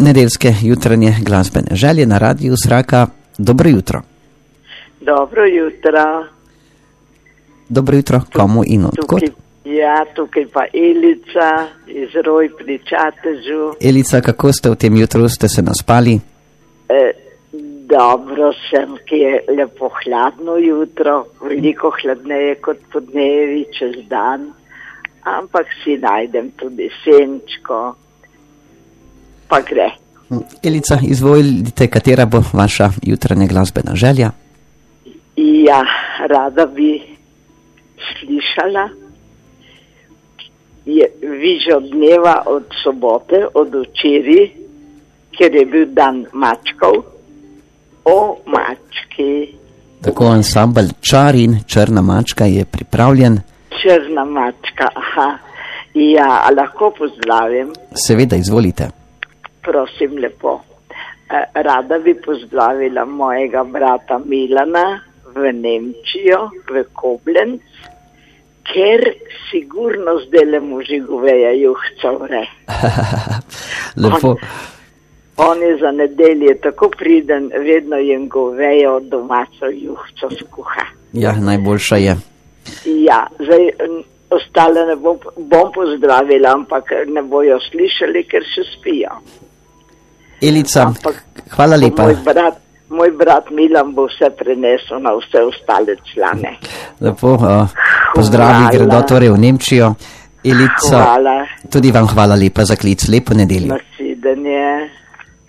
nedeljske jutranje glasbene želje na Radiu Sraka. Dobro jutro. Dobro jutro. Dobro jutro, komu in odkot? Tukaj pa Elica iz Roj pri Čatežu. Elica, kako ste v tem jutru, ste se naspali? Dobro sem, ki je lepo hladno jutro, veliko hladneje kot podnevi čez dan, ampak si najdem tudi senčko, pa gre. Elica, izvolite, katera bo vaša jutranja glasbena želja? Ja, rada bi slišala vižjo dneva od sobote, od včeraj, ker je bil dan mačkov, o mački. Tako ansambel Čar in Črna mačka je pripravljen. Črna mačka, aha. Ja, lahko pozdravim? Seveda, izvolite. Prosim lepo. Rada bi pozdravila mojega brata Milana v Nemčijo, v Koblenc, ker sigurno zdaj mu že goveja juhca vre. Lepo. On je za nedelje tako priden, vedno jim govejo domačo juhco skuha. Ja, najboljša je. Ja, zdaj ostale ne bom pozdravila, ampak ne bojo slišali, ker še spijo. Elica, hvala lepa. Moj brat Milan bo vse prenesel na vse ostale člane. Lepo, pozdravi gredo torej v Nemčijo. Elica, hvala. Tudi vam hvala lepa za klic, lepo nedeljo. Nasvidenje.